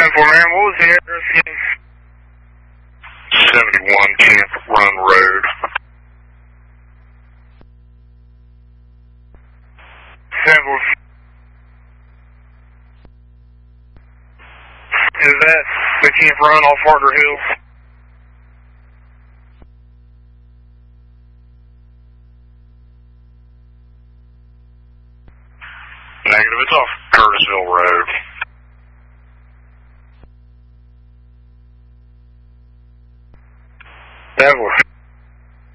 man, what was the address again? 71 Camp Run Road. 7. Is that the Camp Run off Harder Hills? Negative, it's off Curtisville Road. That was